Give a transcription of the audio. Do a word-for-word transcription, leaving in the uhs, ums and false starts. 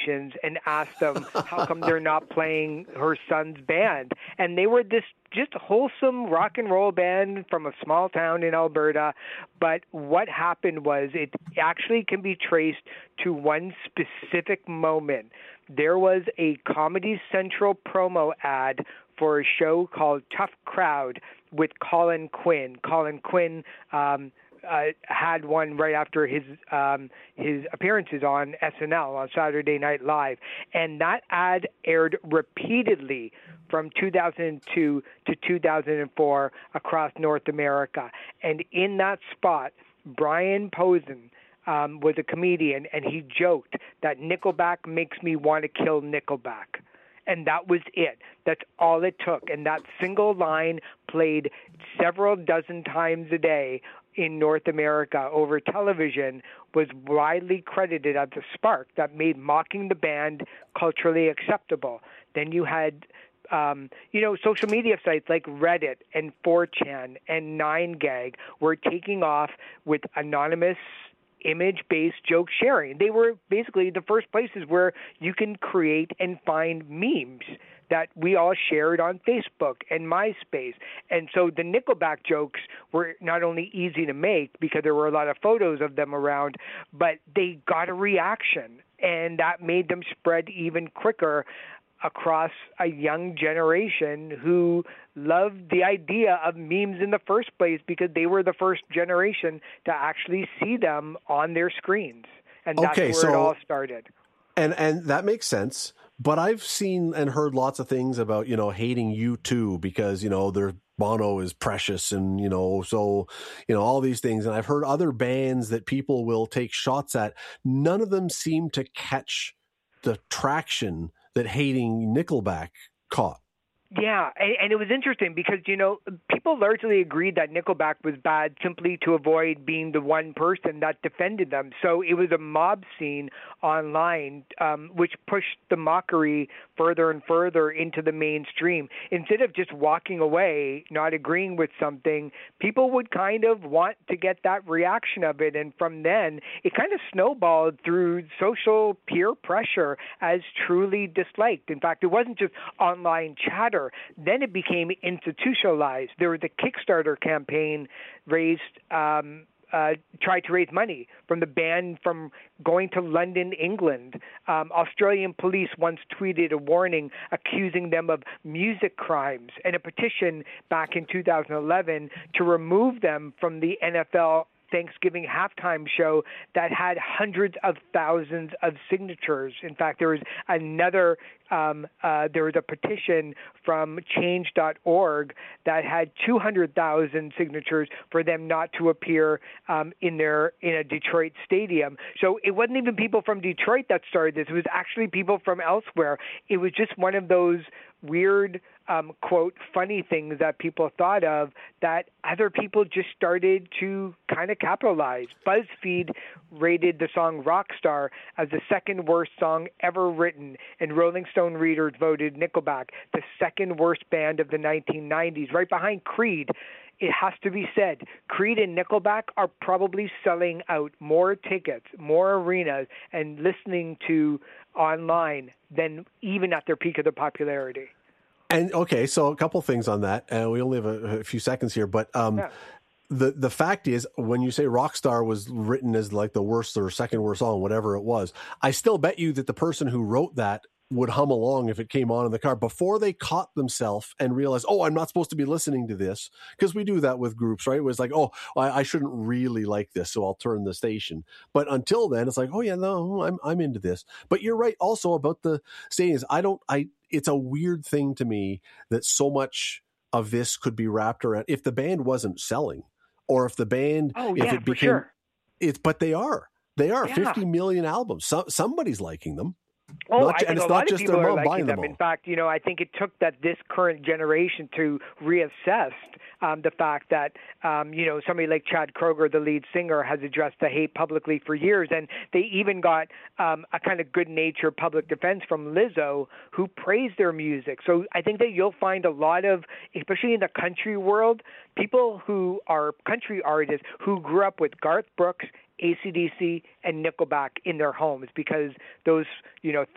stations and asked them how come they're not playing her son's band. And they were this just wholesome rock and roll band from a small town in Alberta. But what happened was it actually can be traced to one specific moment. There was a Comedy Central promo ad for a show called Tough Crowd with Colin Quinn. Colin Quinn um, uh, had one right after his um, his appearances on S N L, on Saturday Night Live. And that ad aired repeatedly from two thousand two to two thousand four across North America. And in that spot, Brian Posen um, was a comedian, and he joked that Nickelback makes me want to kill Nickelback. And that was it. That's all it took. And that single line played several dozen times a day in North America over television, was widely credited as the spark that made mocking the band culturally acceptable. Then you had Um, you know, social media sites like Reddit and four chan and nine gag were taking off with anonymous image-based joke sharing. They were basically the first places where you can create and find memes that we all shared on Facebook and MySpace. And so the Nickelback jokes were not only easy to make because there were a lot of photos of them around, but they got a reaction, and that made them spread even quicker across a young generation who loved the idea of memes in the first place because they were the first generation to actually see them on their screens. And that's okay, where so, it all started. And and that makes sense. But I've seen and heard lots of things about, you know, hating U two because, you know, their Bono is precious and, you know, so, you know, all these things. And I've heard other bands that people will take shots at. None of them seem to catch the traction that hating Nickelback caught. Yeah, and, and it was interesting because, you know, people largely agreed that Nickelback was bad simply to avoid being the one person that defended them. So it was a mob scene online, um, which pushed the mockery further and further into the mainstream. Instead of just walking away, not agreeing with something, people would kind of want to get that reaction of it. And from then, it kind of snowballed through social peer pressure as truly disliked. In fact, it wasn't just online chatter. Then it became institutionalized. There was a Kickstarter campaign raised, um, uh, tried to raise money from the band from going to London, England. Um, Australian police once tweeted a warning accusing them of music crimes, and a petition back in two thousand eleven to remove them from the N F L Thanksgiving halftime show that had hundreds of thousands of signatures. In fact, there was another, um, uh, there was a petition from change dot org that had two hundred thousand signatures for them not to appear um, in their in a Detroit stadium. So it wasn't even people from Detroit that started this. It was actually people from elsewhere. It was just one of those weird, um, quote, funny things that people thought of that other people just started to kind of capitalize. BuzzFeed rated the song Rockstar as the second worst song ever written, and Rolling Stone readers voted Nickelback the second worst band of the nineteen nineties, right behind Creed. It has to be said, Creed and Nickelback are probably selling out more tickets, more arenas, and listening to online than even at their peak of their popularity. And okay, so a couple things on that, and we only have a, a few seconds here, but um, Yeah. the the fact is, when you say Rockstar was written as like the worst or second worst song, whatever it was, I still bet you that the person who wrote that would hum along if it came on in the car before they caught themselves and realized, oh, I'm not supposed to be listening to this. Because we do that with groups, right? It was like, oh, I, I shouldn't really like this, so I'll turn the station. But until then, it's like, oh yeah, no, I'm I'm into this. But you're right also about the stadiums. I don't, I, it's a weird thing to me that so much of this could be wrapped around if the band wasn't selling, or if the band, Oh, if yeah, it for became, sure. it's, but they are, they are Yeah. fifty million albums. So, somebody's liking them. Oh, Not, I and think it's a not lot of just people their are mom buying liking them them. all. In fact, you know, I think it took that this current generation to reassess um, the fact that, um, you know, somebody like Chad Kroeger, the lead singer, has addressed the hate publicly for years. And they even got um, a kind of good-natured public defense from Lizzo, who praised their music. So I think that you'll find a lot of, especially in the country world, people who are country artists who grew up with Garth Brooks, A C D C, and Nickelback in their homes because those, you know,